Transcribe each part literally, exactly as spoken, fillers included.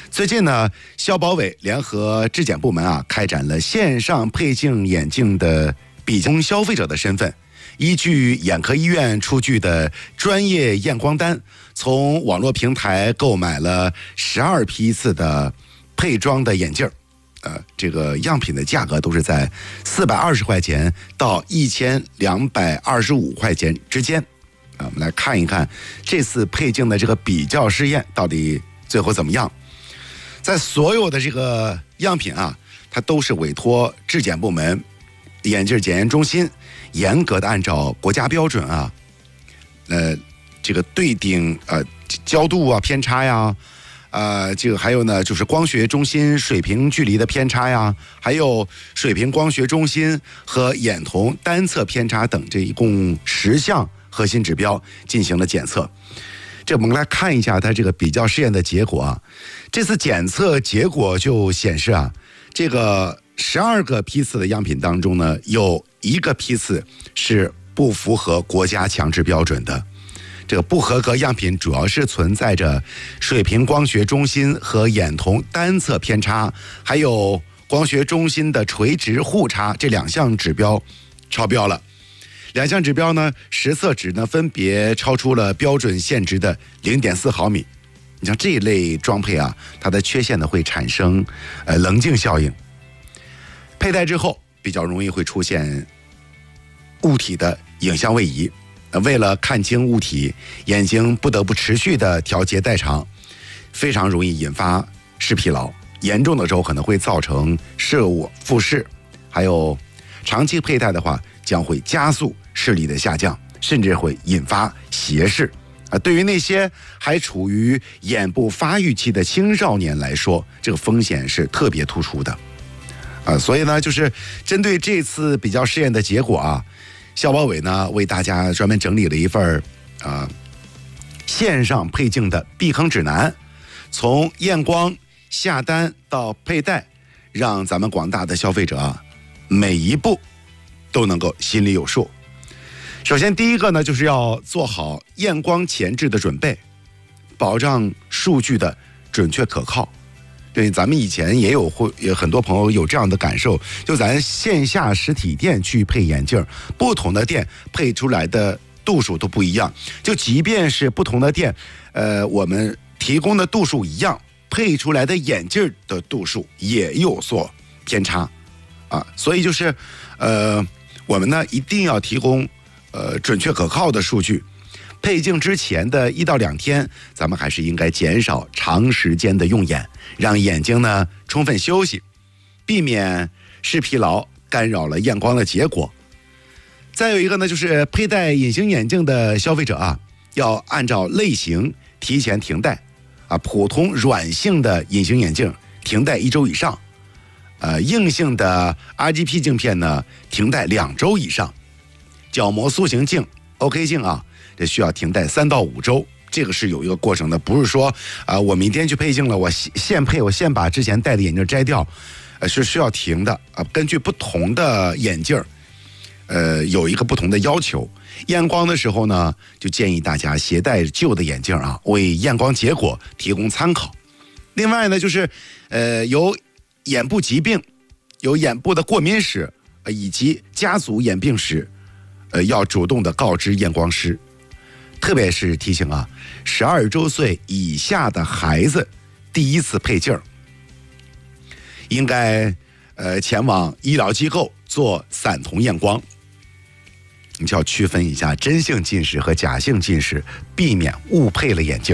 最近呢，消保委联合质检部门啊，开展了线上配镜眼镜的比较消费者的身份。依据眼科医院出具的专业验光单，从网络平台购买了十二批次的配装的眼镜，呃，这个样品的价格都是在四百二十块钱到一千两百二十五块钱之间。啊，我们来看一看这次配镜的这个比较试验到底最后怎么样。在所有的这个样品啊，它都是委托质检部门、眼镜检验中心严格的按照国家标准啊，呃，这个对顶呃焦度啊偏差呀，呃，这个还有呢就是光学中心水平距离的偏差呀，还有水平光学中心和眼瞳单侧偏差等这一共十项核心指标进行了检测。这我们来看一下它这个比较试验的结果啊。这次检测结果就显示啊，这个十二个批次的样品当中呢，有一个批次是不符合国家强制标准的。这个不合格样品主要是存在着水平光学中心和眼瞳单侧偏差，还有光学中心的垂直互差这两项指标超标了。两项指标呢，实测值呢分别超出了标准限值的 零点四毫米。你像这一类装配啊，它的缺陷呢会产生呃棱镜效应，佩戴之后比较容易会出现物体的影像位移。为了看清物体，眼睛不得不持续的调节代偿，非常容易引发视疲劳，严重的时候可能会造成视物复视，还有长期佩戴的话将会加速视力的下降，甚至会引发斜视啊。对于那些还处于眼部发育期的青少年来说，这个风险是特别突出的啊。所以呢，就是针对这次比较试验的结果啊，消保委呢为大家专门整理了一份啊线上配镜的避坑指南，从验光、下单到佩戴，让咱们广大的消费者啊每一步都能够心里有数。首先第一个呢，就是要做好验光前置的准备，保障数据的准确可靠。对，咱们以前也有会有很多朋友有这样的感受，就咱线下实体店去配眼镜，不同的店配出来的度数都不一样。就即便是不同的店，呃，我们提供的度数一样，配出来的眼镜的度数也有所偏差啊。所以就是，呃，我们呢一定要提供呃准确可靠的数据。配镜之前的一到两天，咱们还是应该减少长时间的用眼，让眼睛呢充分休息，避免视疲劳干扰了验光的结果。再有一个呢，就是佩戴隐形眼镜的消费者啊，要按照类型提前停戴啊。普通软性的隐形眼镜停戴一周以上，呃，硬性的 R G P 镜片呢停戴两周以上，角膜塑形镜 OK 镜啊，这需要停戴三到五周，这个是有一个过程的，不是说啊、呃，我明天去配镜了，我现配，我先把之前戴的眼镜摘掉，呃，是需要停的啊。根据不同的眼镜，呃，有一个不同的要求。验光的时候呢，就建议大家携带旧的眼镜啊，为验光结果提供参考。另外呢，就是呃，有眼部疾病、有眼部的过敏史，呃，以及家族眼病史，呃，要主动的告知验光师。特别是提醒啊，十二周岁以下的孩子第一次配镜，应该呃前往医疗机构做散瞳验光。你就要区分一下真性近视和假性近视，避免误配了眼镜。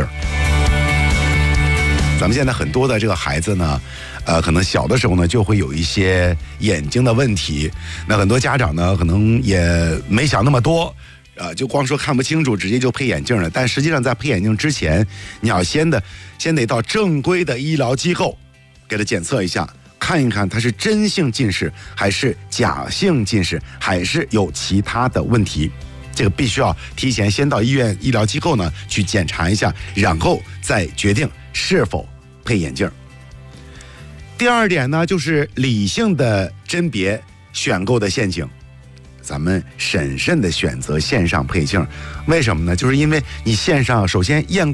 咱们现在很多的这个孩子呢，呃，可能小的时候呢就会有一些眼睛的问题，那很多家长呢可能也没想那么多。呃，就光说看不清楚，直接就配眼镜了。但实际上，在配眼镜之前，你要先的，先得到正规的医疗机构给他检测一下，看一看他是真性近视还是假性近视，还是有其他的问题。这个必须要提前先到医院医疗机构呢去检查一下，然后再决定是否配眼镜。第二点呢，就是理性的甄别选购的陷阱。咱们审慎的选择线上配镜，为什么呢？就是因为你线上首先验